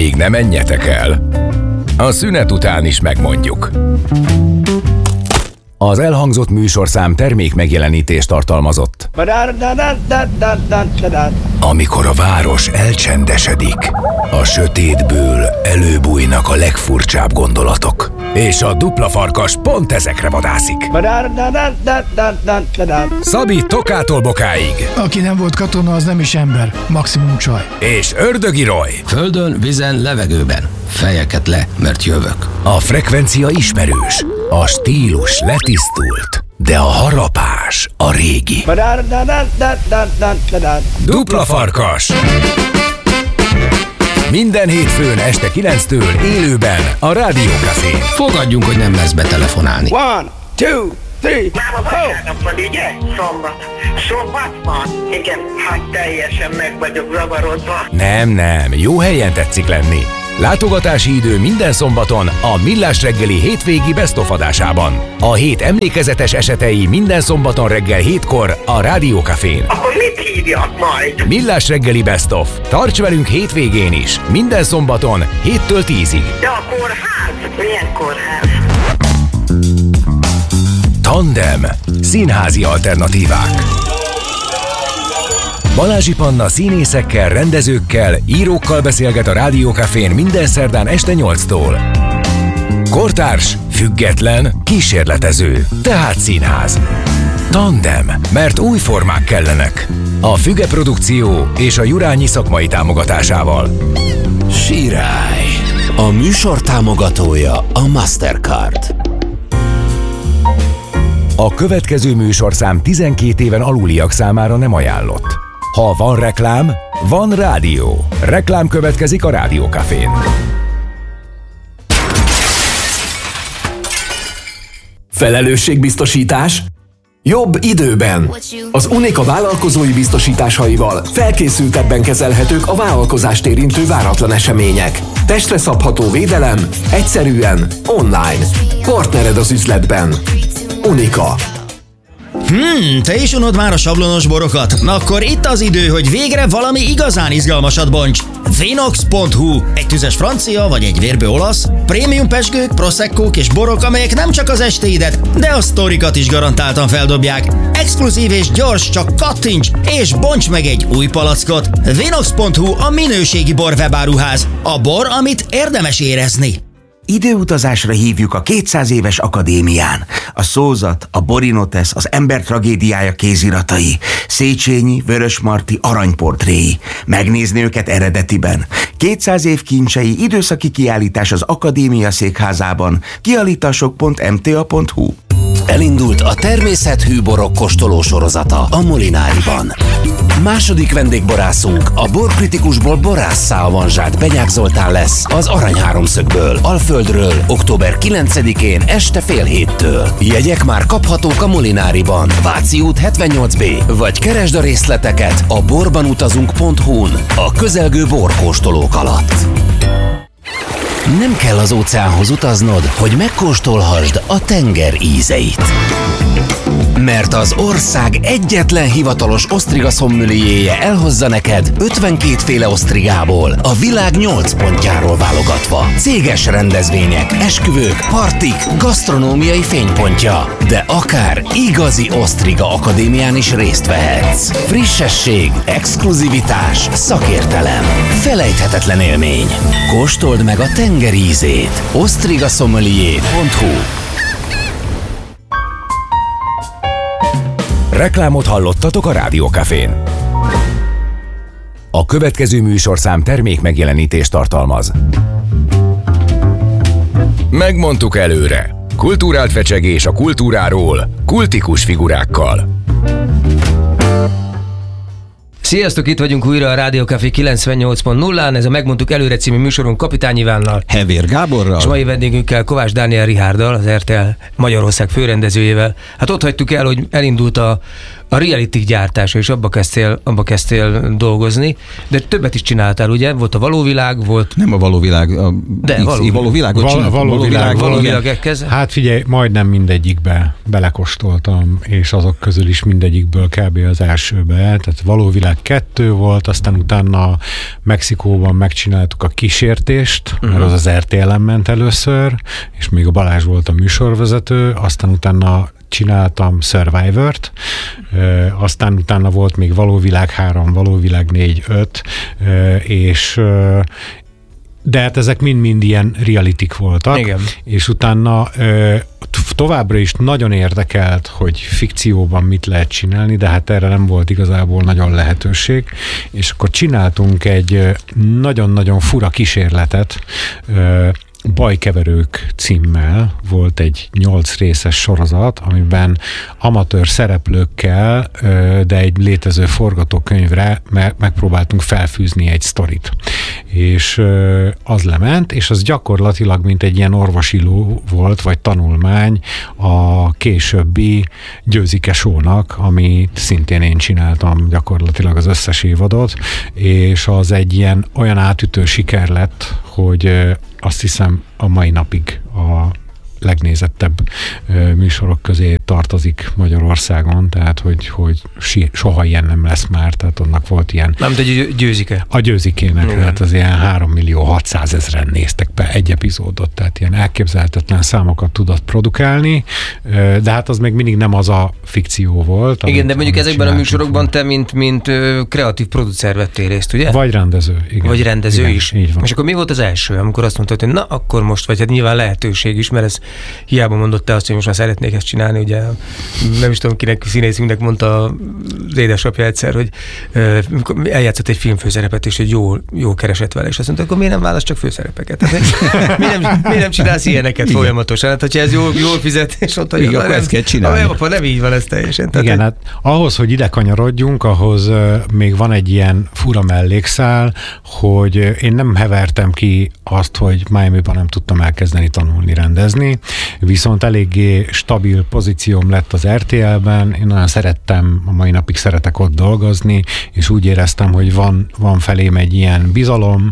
még ne menjetek el. A szünet után is megmondjuk. Az elhangzott műsorszám termék megjelenítést tartalmazott. Amikor a város elcsendesedik, a sötétből előbújnak a legfurcsább gondolatok. És a dupla farkas pont ezekre vadászik. Szabi Tokától Bokáig. Aki nem volt katona, az nem is ember, maximum csaj. És Ördögi Roy. Földön, vízen, levegőben. Fejeket le, mert jövök. A frekvencia ismerős, a stílus letisztult, de a harapás a régi. Dupla farkas. Minden hétfőn este 9-től élőben a Rádió Cafén. Fogadjunk, hogy nem lesz betelefonálni. 1, 2, 3, Vasárnap van, ugye? Szombat van? Igen, hát teljesen meg vagyok zavarodva. Nem, jó helyen tetszik lenni. Látogatási idő minden szombaton a Millás reggeli hétvégi Best of adásában. A hét emlékezetes esetei minden szombaton reggel 7-kor a Rádió Cafén. Akkor mit hívjak majd? Millás reggeli Best of. Tarts velünk hétvégén is. Minden szombaton 7-től 10-ig. De a kórház? Milyen kórház? Tandem. Színházi alternatívák. Balázsi Panna színészekkel, rendezőkkel, írókkal beszélget a Rádió Cafén minden szerdán este 8-tól. Kortárs, független, kísérletező, tehát színház. Tandem, mert új formák kellenek. A Füge Produkció és a Jurányi szakmai támogatásával. Sirály. A műsor támogatója a Mastercard. A következő műsorszám 12 éven aluliak számára nem ajánlott. Ha van reklám, van rádió. Reklám következik a Rádió Cafén. Felelősségbiztosítás? Jobb időben. Az Unica vállalkozói biztosításaival felkészültebben kezelhetők a vállalkozást érintő váratlan események. Testre szabható védelem, egyszerűen, online. Partnered az üzletben. Unica. Te is unod már a sablonos borokat? Akkor itt az idő, hogy végre valami igazán izgalmasat bonts. Vinox.hu. Egy tüzes francia vagy egy vérbő olasz, prémium pezsgők, proseccók és borok, amelyek nem csak az estéidet, de a sztorikat is garantáltan feldobják. Exkluzív és gyors, csak kattints és bonts meg egy új palackot. Vinox.hu a minőségi bor webáruház. A bor, amit érdemes érezni. Időutazásra hívjuk a 200 éves akadémián. A szózat, a Borinotesz, az ember tragédiája kéziratai, Széchenyi, Vörösmarty aranyportréi. Megnézni őket eredetiben. 200 év kincsei időszaki kiállítás az Akadémia székházában. Kiállítások.mta.hu. Elindult a természethű borok kóstoló sorozata a Molináriban. Második vendégborászunk a borkritikusból borásszá avanzsált Benyák Zoltán lesz az Arany Háromszögből, Alföldről, október 9-én este fél 7-től. Jegyek már kaphatók a Molináriban, Váci út 78B, vagy keresd a részleteket a borbanutazunk.hu-n a közelgő borkóstolók alatt. Nem kell az óceánhoz utaznod, hogy megkóstolhassd a tenger ízeit. Mert az ország egyetlen hivatalos osztriga szommelierje elhozza neked 52 féle osztrigából, a világ 8 pontjáról válogatva. Céges rendezvények, esküvők, partik, gasztronómiai fénypontja. De akár igazi osztriga akadémián is részt vehetsz. Frissesség, exkluzivitás, szakértelem, felejthetetlen élmény. Kóstold meg a tenger ízét. osztrigasommelier.hu. Reklámot hallottatok a Rádió Cafén. A következő műsorszám termék megjelenítést tartalmaz. Megmondtuk előre. Kulturált fecsegés a kultúráról, kultikus figurákkal. Sziasztok, itt vagyunk újra a Rádió Café 98.0-án, ez a Megmondtuk előre című műsorunk Kapitány Ivánnal, Hevér Gáborral, és mai vendégünkkel Kovács Dániel Richárddal, az RTL Magyarország főrendezőjével. Hát ott hagytuk el, hogy elindult a a reality gyártása, és abba kezdtél dolgozni, de többet is csináltál, ugye? Volt a Való Világ, volt... Nem a Való Világ, Való Világot csináltam. Való Világ. Hát figyelj, majdnem mindegyikbe belekóstoltam, és azok közül is mindegyikből kb. Az elsőbe. Tehát Való Világ 2 volt, aztán utána Mexikóban megcsináltuk a Kísértést, mert az az RTL-en ment először, és még a Balázs volt a műsorvezető, aztán utána csináltam Survivor-t, aztán utána volt még Való Világ 3, Való Világ 4, 5, és de hát ezek mind-mind ilyen realitik voltak. Igen. És utána továbbra is nagyon érdekelt, hogy fikcióban mit lehet csinálni, de hát erre nem volt igazából nagyon lehetőség, és akkor csináltunk egy nagyon-nagyon fura kísérletet, Bajkeverők címmel. Volt egy 8 részes sorozat, amiben amatőr szereplőkkel, de egy létező forgatókönyvre megpróbáltunk felfűzni egy sztorit. És az lement, és az gyakorlatilag mint egy ilyen orvosi ló volt, vagy tanulmány a későbbi Győzike Show-nak, amit szintén én csináltam gyakorlatilag az összes évadot, és az egy ilyen olyan átütő siker lett, hogy azt hiszem a mai napig a legnézettebb műsorok közé tartozik Magyarországon, tehát hogy soha ilyen nem lesz már, tehát annak volt ilyen... Nem, de Győzike. A Győzikének, tehát az ilyen 3.600.000-en néztek be egy epizódot, tehát ilyen elképzelhetetlen számokat tudott produkálni, de hát az még mindig nem az a fikció volt. Igen, de mondjuk ezekben a műsorokban te, mint kreatív producer vettél részt, ugye? Vagy rendező, igen. Vagy rendező igen, is. És akkor mi volt az első, amikor azt mondtad, hogy na, akkor most, vagy hát nyilván lehetőség is, mert ez hiába mondott te azt, hogy most már szeretnék ezt csinálni, ugye nem is tudom, kinek színészünknek mondta az édesapja egyszer, hogy eljátszott egy filmfőszerepet, és hogy jól keresett vele, és azt mondta, akkor miért nem válasz csak főszerepeket? Miért nem csinálsz ilyeneket folyamatosan? Hát, hogyha ez jól fizet, és ott igen, akkor ezt kell csinálni. Nem így van ez teljesen. Tehát igen, hát ahhoz, hogy ide kanyarodjunk, ahhoz még van egy ilyen fura mellékszál, hogy én nem hevertem ki azt, hogy Miamiban nem tudtam elkezdeni tanulni, rendezni, viszont eléggé stabil pozícióm lett az RTL-ben, én nagyon szerettem, a mai napig szeretek ott dolgozni, és úgy éreztem, hogy van felém egy ilyen bizalom,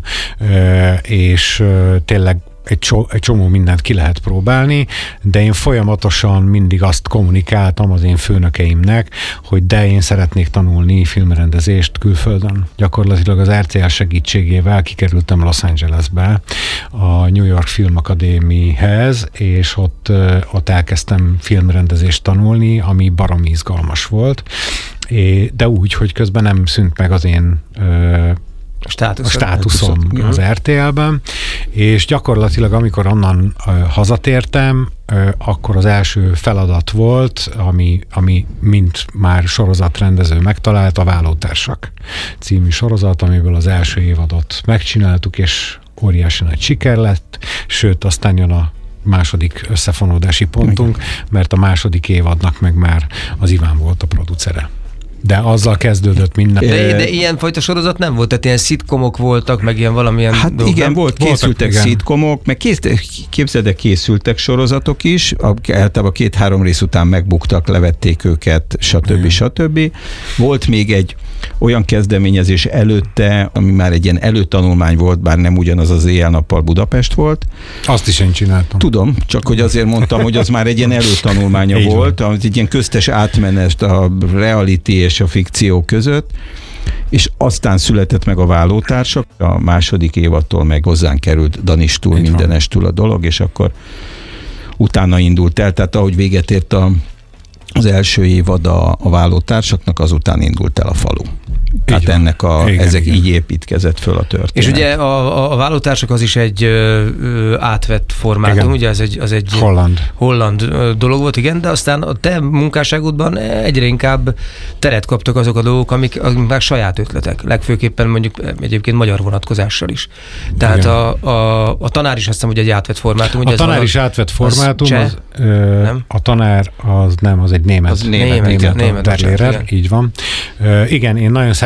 és tényleg egy csomó mindent ki lehet próbálni, de én folyamatosan mindig azt kommunikáltam az én főnökeimnek, hogy de én szeretnék tanulni filmrendezést külföldön. Gyakorlatilag az RTL segítségével kikerültem Los Angelesbe a New York Film Academyhez, és ott elkezdtem filmrendezést tanulni, ami baromi izgalmas volt, de úgy, hogy közben nem szűnt meg az én státuszom az RTL-ben, és gyakorlatilag amikor onnan hazatértem, akkor az első feladat volt, ami mint már sorozatrendező megtalált, a Vállótársak című sorozat, amiből az első évadot megcsináltuk, és óriási nagy siker lett, sőt, aztán jön a második összefonódási pontunk, mert a második évadnak meg már az Iván volt a producere. De azzal kezdődött minden. De ilyenfajta sorozat nem volt, tehát ilyen szitkomok voltak, meg ilyen valamilyen hát dolgok. Igen, készültek szitkomok, meg képzeld el, készültek sorozatok is, általában 2-3 rész után megbuktak, levették őket, stb. Volt még egy olyan kezdeményezés előtte, ami már egy ilyen előtanulmány volt, bár nem ugyanaz az éjjel-nappal Budapest volt. Azt is én csináltam. Tudom, csak hogy azért mondtam, hogy az már egy ilyen előtanulmánya volt, egy ilyen köztes átmenet a reality és a fikció között, és aztán született meg a Vállótársak, a második évadtól meg hozzánk került Danistúl, mindenestül a dolog, és akkor utána indult el, tehát ahogy véget ért az első évad a Vállótársaknak, azután indult el a Falu. Tehát ennek ezek így építkezett föl a történet. És ugye a Vállótársak az is egy átvett formátum, igen. Ugye az egy holland dolog volt, igen, de aztán a te munkásságodban egyre inkább teret kaptak azok a dolgok, amik már saját ötletek, legfőképpen mondjuk egyébként magyar vonatkozással is. Tehát a tanár is azt hiszem, hogy egy átvett formátum. A tanár is átvett formátum, a tanár az nem, az egy német. Német, Berlérer, így van. Igen, én nagyon szeretem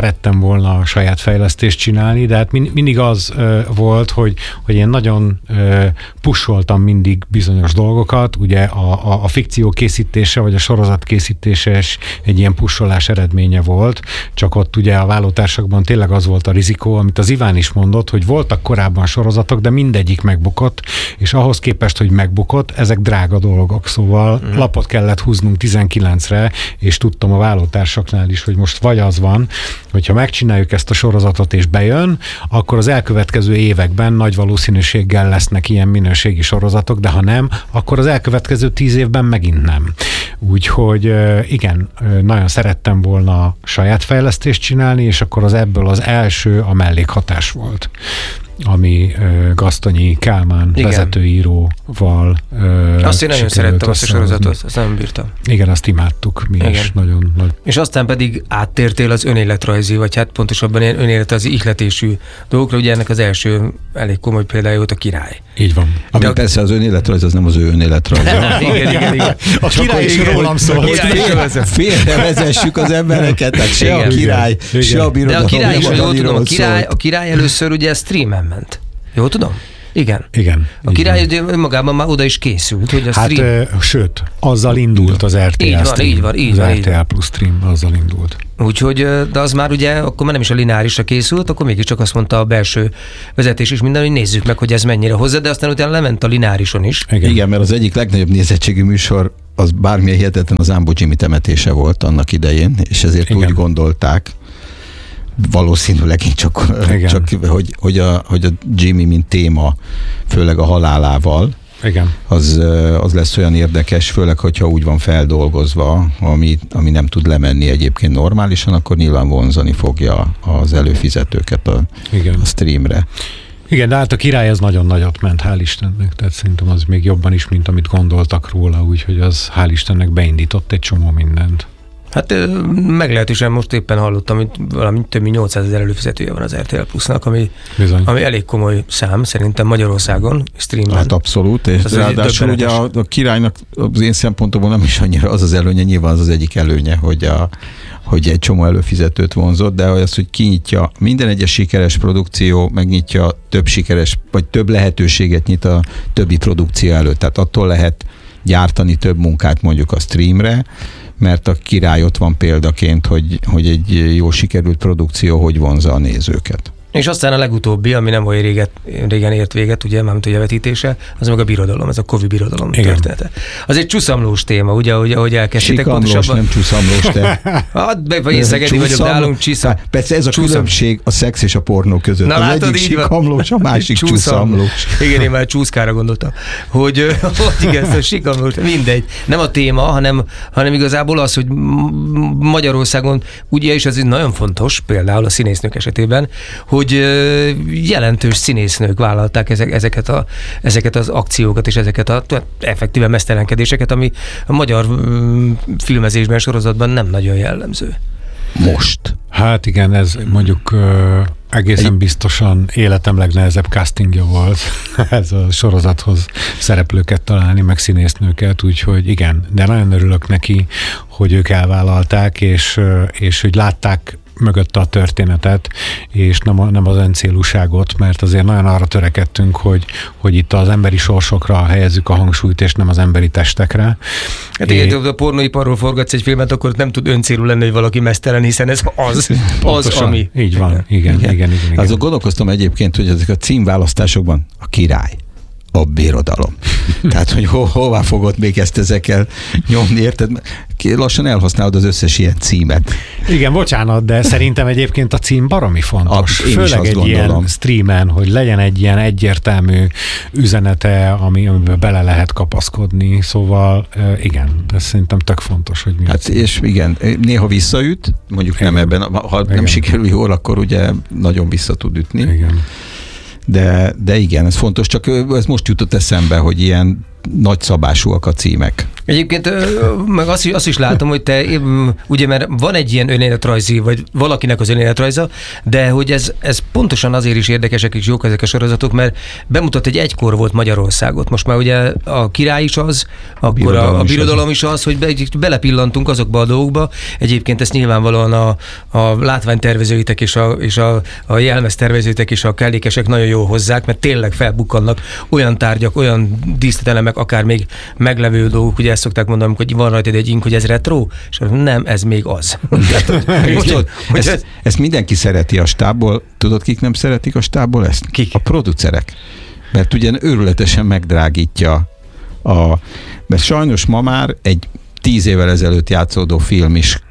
szerettem volna saját fejlesztést csinálni, de hát mindig az volt, hogy én nagyon pusoltam mindig bizonyos dolgokat, ugye a fikció készítése, vagy a sorozat készítése egy ilyen pusolás eredménye volt, csak ott ugye a vállótársakban tényleg az volt a rizikó, amit az Iván is mondott, hogy voltak korábban sorozatok, de mindegyik megbukott, és ahhoz képest, hogy megbukott, ezek drága dolgok, szóval lapot kellett húznunk 19-re, és tudtam a vállótársaknál is, hogy most vagy az van, hogyha megcsináljuk ezt a sorozatot és bejön, akkor az elkövetkező években nagy valószínűséggel lesznek ilyen minőségi sorozatok, de ha nem, akkor az elkövetkező 10 évben megint nem. Úgyhogy igen, nagyon szerettem volna saját fejlesztést csinálni, és akkor ebből az első a mellékhatás volt, ami Gasztonyi Kálmán vezetőíróval azt én nagyon szerettem azt a sorozatot, azt nem bírtam. Igen, azt imádtuk mi is nagyon nagy. És aztán pedig áttértél az önéletrajzi, vagy hát pontosabban ilyen önéletrajzi ihletésű dolgokra, ugye ennek az első elég komoly példája volt a Király. Így van. Ami persze az önéletrajz, az nem az ő önéletrajza. igen. A király is rólam szólt. Félrevezessük az embereket, tehát se a király, se a birodalom. De a király is, jól tudom, a király először ugye streamen ment. Jól tudom? Igen. A király önmagában már oda is készült, hogy a stream... sőt, azzal indult az RTL stream. Így van. Az RTL Plus stream azzal indult. Úgyhogy, de az már ugye, akkor már nem is a lineárisra készült, akkor mégiscsak azt mondta a belső vezetés is minden, hogy nézzük meg, hogy ez mennyire hozzá, de aztán utána lement a lineárison is. Igen, mert az egyik legnagyobb nézettségű műsor az bármilyen hihetetlen az Ámbó Jimmy temetése volt annak idején, és ezért úgy gondolták, valószínűleg csak hogy a Jimmy mint téma, főleg a halálával, az lesz olyan érdekes, főleg, hogyha úgy van feldolgozva, ami nem tud lemenni egyébként normálisan, akkor nyilván vonzani fogja az előfizetőket a streamre. Igen, de hát a Király az nagyon nagyot ment, hál' Istennek, tehát szerintem az még jobban is, mint amit gondoltak róla, úgyhogy az hál' Istennek beindított egy csomó mindent. Hát meglehetősen most éppen hallottam, hogy valami több mint 800 000 előfizetője van az RTL Plusnak, ami elég komoly szám szerintem Magyarországon, streamben. Hát abszolút, és ráadásul ugye a Királynak az én szempontomból nem is annyira az előnye, nyilván az egyik előnye, hogy egy csomó előfizetőt vonzott, de az, hogy kinyitja minden egyes sikeres produkció, megnyitja több sikeres, vagy több lehetőséget nyit a többi produkció előtt. Tehát attól lehet gyártani több munkát mondjuk a streamre, mert a Király ott van példaként, hogy egy jó sikerült produkció hogy vonzza a nézőket. És aztán a legutóbbi, ami nem olyan régen ért véget, ugye, mármint ugye a vetítése, az meg a birodalom, ez a Covid birodalom története. Az egy csuszamlós téma, ugye, ahogy elkezdtétek. Sikamlós, nem csuszamlós, te. Én szegedi vagyok, nálunk csiszam. Persze ez a különbség a szex és a pornó között. Na, az látod, egyik sikamlós, a másik csuszamlós. Igen, én már csúszkára gondoltam. Hogy igen, ez a sikamlós, mindegy. Nem a téma, hanem igazából az, hogy Magyarországon, ugye, és ez nagyon fontos, például a színésznők esetében, hogy jelentős színésznők vállalták ezeket az akciókat és ezeket a effektíve meztelenkedéseket, ami a magyar filmezésben, sorozatban nem nagyon jellemző. Most. Hát igen, ez mondjuk egészen biztosan életem legnehezebb castingja volt ez a sorozathoz szereplőket találni, meg színésznőket, úgyhogy igen, de nagyon örülök neki, hogy ők elvállalták, és hogy látták mögötte a történetet, és nem az öncélúságot, mert azért nagyon arra törekedtünk, hogy itt az emberi sorsokra helyezzük a hangsúlyt, és nem az emberi testekre. Hát igen, a pornóiparról forgatsz egy filmet, akkor nem tud öncélú lenni, hogy valaki meztelen, hiszen ez az ami. Így van, igen. Azon gondolkoztam egyébként, hogy ezek a címválasztásokban a Király, a birodalom. Tehát, hogy hová fogod még ezt ezekkel nyomni, érted? Lassan elhasználod az összes ilyen címet. Igen, bocsánat, de szerintem egyébként a cím baromi fontos. Főleg egy ilyen streamen, hogy legyen egy ilyen egyértelmű üzenete, amiben bele lehet kapaszkodni. Szóval igen, ez szerintem tök fontos, hogy mi. Hát és igen, néha visszaüt, mondjuk nem ebben, ha nem sikerül jól, akkor ugye nagyon vissza tud ütni. Igen. De igen, ez fontos, csak ez most jutott eszembe, hogy ilyen nagyszabásúak a címek. Egyébként meg azt is látom, hogy te, ugye mert van egy ilyen önéletrajzi, vagy valakinek az önéletrajza, de hogy ez pontosan azért is érdekesek és jók ezek a sorozatok, mert bemutat egy egykor volt Magyarországot. Most már ugye a király is az, akkor a birodalom is az, hogy belepillantunk azokba a dolgokba. Egyébként ezt nyilvánvalóan a látványtervezőitek és a jelmeztervezőitek és a kellékesek nagyon jól hozzák, mert tényleg felbukkannak olyan tárgyak, olyan díszletelemek, akár még meglevő dolgok, ugye ezt szokták mondani, hogy van rajtad egy ink, hogy ez retro, és nem, ez még az. Ezt mindenki szereti a stábból. Tudod, kik nem szeretik a stábból ezt? Kik? A producerek. Mert ugye őrületesen megdrágítja mert sajnos ma már egy 10 évvel ezelőtt játszódó film is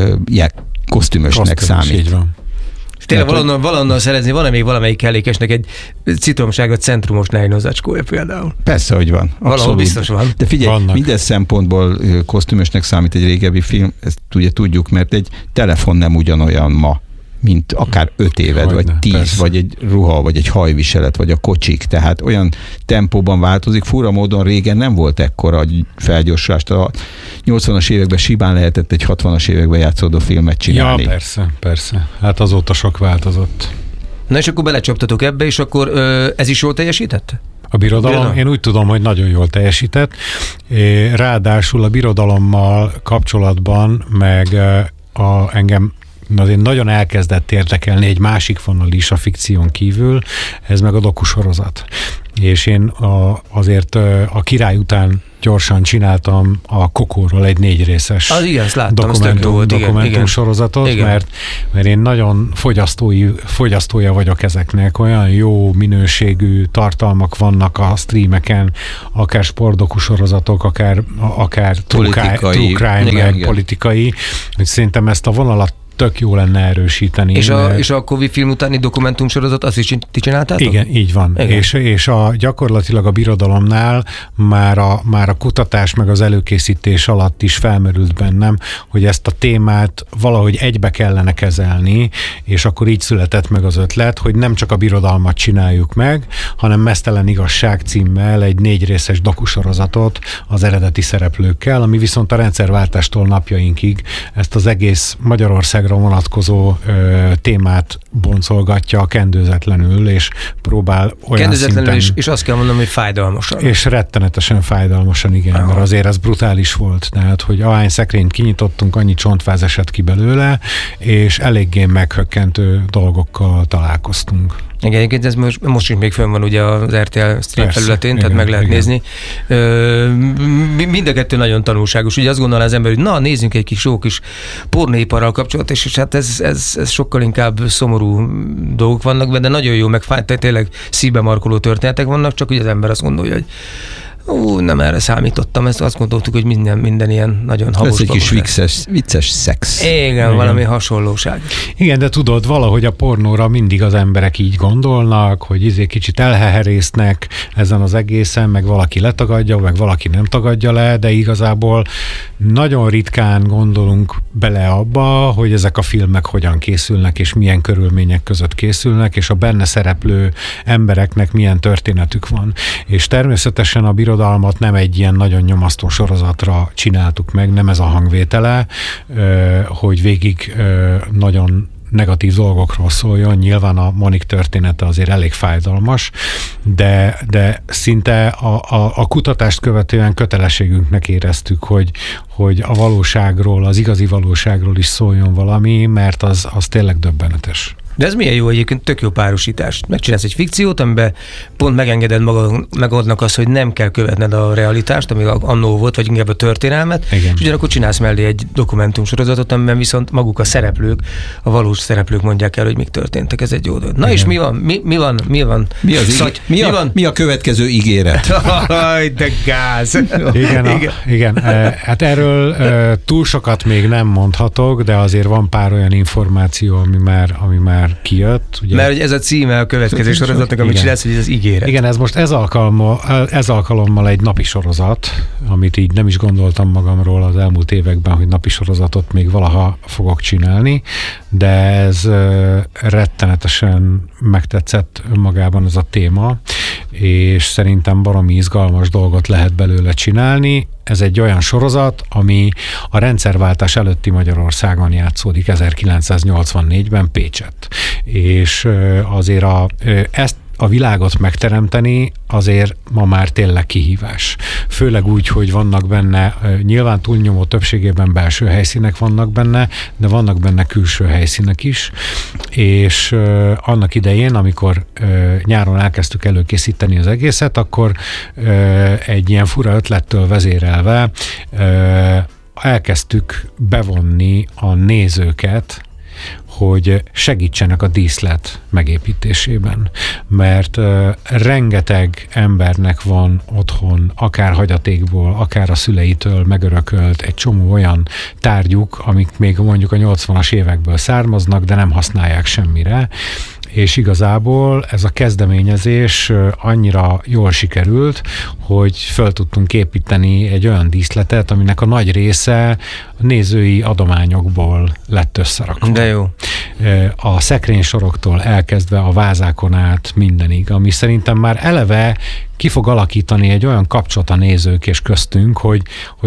kosztümösnek számít. Így van. Tényleg valahonnan szerezni, van-e még valamelyik kellékesnek egy citromsága centrumos nejnozacskója például? Persze, hogy van. Valahol biztos van. De figyelj, minden szempontból kosztümösnek számít egy régebbi film, ezt ugye tudjuk, mert egy telefon nem ugyanolyan ma, mint akár 5 éved, vagy 10, persze. Vagy egy ruha, vagy egy hajviselet, vagy a kocsik. Tehát olyan tempóban változik. Fura módon régen nem volt ekkora felgyorsulást. A 80-as években simán lehetett egy 60-as években játszódó filmet csinálni. Ja, persze. Hát azóta sok változott. Na és akkor belecsaptatok ebbe, és akkor ez is jól teljesített? A birodalom? Én úgy tudom, hogy nagyon jól teljesített. Ráadásul a birodalommal kapcsolatban meg engem azért nagyon elkezdett érdekelni egy másik vonal is a fikción kívül, ez meg a dokusorozat. És én azért a király után gyorsan csináltam a Kokóról egy 4 részes dokumentum sorozatot, mert én nagyon fogyasztója vagyok ezeknek, olyan jó minőségű tartalmak vannak a streameken, akár sportdokusorozatok, akár true crime, politikai, hogy szerintem ezt a vonalat tök jó lenne erősíteni. És a Covid film utáni dokumentumsorozat, azt is ti csináltátok? Igen, így van. És gyakorlatilag a birodalomnál már a kutatás meg az előkészítés alatt is felmerült bennem, hogy ezt a témát valahogy egybe kellene kezelni, és akkor így született meg az ötlet, hogy nem csak a birodalmat csináljuk meg, hanem Meztelen igazság címmel egy 4 részes dokusorozatot az eredeti szereplőkkel, ami viszont a rendszerváltástól napjainkig ezt az egész Magyarországra vonatkozó témát boncolgatja kendőzetlenül, és próbál olyan szinten... és azt kell mondanom, hogy fájdalmasan. És rettenetesen fájdalmasan, igen, mert azért ez brutális volt. Tehát, hogy ahány szekrényt kinyitottunk, annyi csontváz esett ki belőle, és eléggé meghökkentő dolgokkal találkoztunk. Igen, egyébként ez most is még fönn van ugye az RTL stream felületén, tehát meg lehet nézni. Mind a kettő nagyon tanulságos. Ugye azt gondolná az ember, hogy nézzünk egy kis jó kis pornóiparral kapcsolatos, és hát ez sokkal inkább szomorú dolgok vannak benne, de nagyon jó, meg tényleg szívbe markoló történetek vannak, csak ugye az ember azt gondolja, hogy nem erre számítottam, ezt azt gondoltuk, hogy minden ilyen nagyon habos. Ez egy kis vicces szex. Igen, valami hasonlóság. Igen, de tudod, valahogy a pornóra mindig az emberek így gondolnak, hogy kicsit elheherésznek ezen az egészen, meg valaki letagadja, meg valaki nem tagadja le, de igazából nagyon ritkán gondolunk bele abba, hogy ezek a filmek hogyan készülnek, és milyen körülmények között készülnek, és a benne szereplő embereknek milyen történetük van. És természetesen a birodalmat nem egy ilyen nagyon nyomasztó sorozatra csináltuk meg, nem ez a hangvétele, hogy végig nagyon negatív dolgokról szóljon. Nyilván a Monik története azért elég fájdalmas, de szinte a kutatást követően kötelességünknek éreztük, hogy a valóságról, az igazi valóságról is szóljon valami, mert az tényleg döbbenetes. De ez milyen jó egyébként, tök jó párosítás. Megcsinálsz egy fikciót, amiben pont megengeded magadnak azt, hogy nem kell követned a realitást, ami annó volt, vagy inkább a történelmet, igen. És ugyanakkor csinálsz mellé egy dokumentumsorozatot, amiben viszont maguk a szereplők, a valós szereplők mondják el, hogy mik történtek. Ez egy jó dolog. Na igen. És mi van? Mi a következő ígéret? De gáz! Igen. Hát erről túl sokat még nem mondhatok, de azért van pár olyan információ, ami már kijött. Ugye? Mert ez a címe a következő sorozatnak, amit csinálsz, hogy ez az ígéret. Igen, ez most ez alkalommal egy napi sorozat, amit így nem is gondoltam magamról az elmúlt években, hogy napi sorozatot még valaha fogok csinálni, de ez rettenetesen megtetszett önmagában ez a téma. és szerintem baromi izgalmas dolgot lehet belőle csinálni. Ez egy olyan sorozat, ami a rendszerváltás előtti Magyarországon játszódik 1984-ben Pécsett. És azért ezt a világot megteremteni azért ma már tényleg kihívás. Főleg úgy, hogy vannak benne, nyilván túlnyomó többségében belső helyszínek vannak benne, de vannak benne külső helyszínek is, és annak idején, amikor nyáron elkezdtük előkészíteni az egészet, akkor egy ilyen fura ötlettől vezérelve elkezdtük bevonni a nézőket, hogy segítsenek a díszlet megépítésében, mert rengeteg embernek van otthon, akár hagyatékból, akár a szüleitől megörökölt egy csomó olyan tárgyuk, amik még mondjuk a 80-as évekből származnak, de nem használják semmire, és igazából ez a kezdeményezés annyira jól sikerült, hogy föl tudtunk építeni egy olyan díszletet, aminek a nagy része nézői adományokból lett összerakva. De jó. A szekrénysoroktól elkezdve a vázákon át mindenig, ami szerintem már eleve ki fog alakítani egy olyan kapcsolat a nézők és köztünk, hogy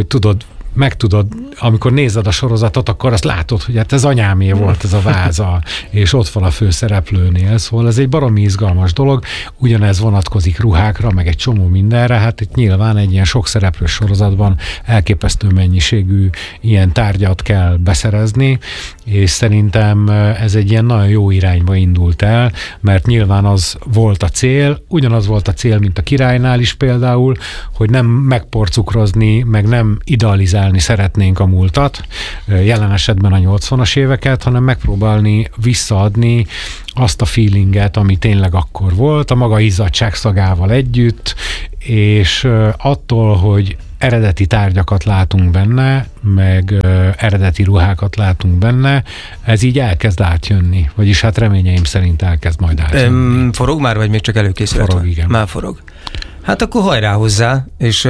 tudod, amikor nézed a sorozatot, akkor azt látod, hogy hát ez anyámé volt ez a váza, és ott van a főszereplőnél, szóval ez egy baromi izgalmas dolog, ugyanez vonatkozik ruhákra, meg egy csomó mindenre, hát itt nyilván egy ilyen sok szereplős sorozatban elképesztő mennyiségű ilyen tárgyat kell beszerezni, és szerintem ez egy ilyen nagyon jó irányba indult el, mert nyilván az volt a cél, ugyanaz volt a cél, mint a Királynál is például, hogy nem megporcukrozni, meg nem idealizálni szeretnénk a múltat, jelen esetben a 80-as éveket, hanem megpróbálni visszaadni azt a feelinget, ami tényleg akkor volt, a maga izzadságszagával együtt, és attól, hogy eredeti tárgyakat látunk benne, meg eredeti ruhákat látunk benne, ez így elkezd átjönni. Vagyis hát reményeim szerint elkezd majd átjönni. Forog már, vagy még csak előkészület? Forog, igen. Már forog. Hát akkor hajrá hozzá, és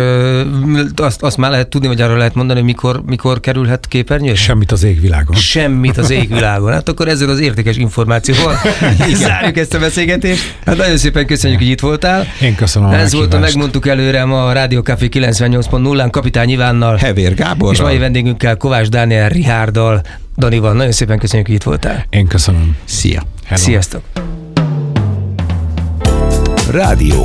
azt már lehet tudni, vagy arra lehet mondani, hogy mikor kerülhet képernyőre? Semmit az égvilágon. Semmit az égvilágon. Hát akkor ezzel az értékes információval zárjuk ezt a beszélgetést. Hát nagyon szépen köszönjük, hogy itt voltál. Én köszönöm. Ez volt a Megmondtuk előre a Rádió Café 98.0-án Kapitány Ivánnal, Hevér Gáborral, és mai vendégünkkel Kovács Dániel Richárddal, Danival. Nagyon szépen köszönjük, hogy itt voltál. Én köszönöm. Szia. Hello. Sziasztok. Rádió